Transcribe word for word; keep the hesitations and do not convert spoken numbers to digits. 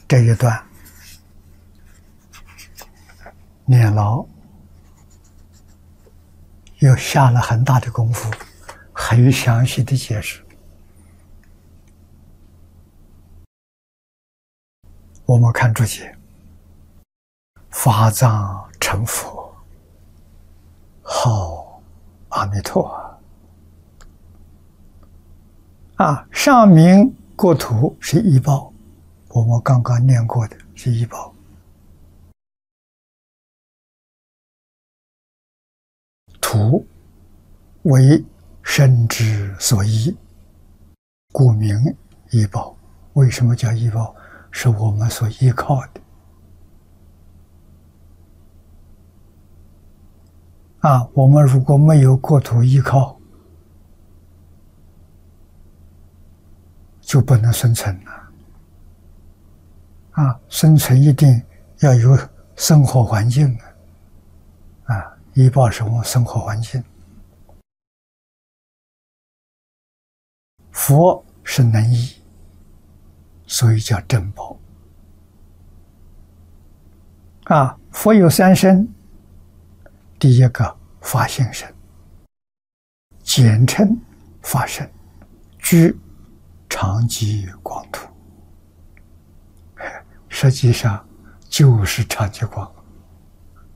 这一段念老又下了很大的功夫，很详细的解释。我们看注解：法藏成佛，号阿弥陀。啊，上明国土是依报，我们刚刚念过的是依报。土为身之所依，故名依报。为什么叫依报？是我们所依靠的。啊，我们如果没有国土依靠，就不能生存了。啊，生存一定要有生活环境啊！啊，依报是我们生活环境。佛是能依，所以叫正报。啊，佛有三身，第一个法性身，简称法身，居常寂光土，实际上就是常寂光。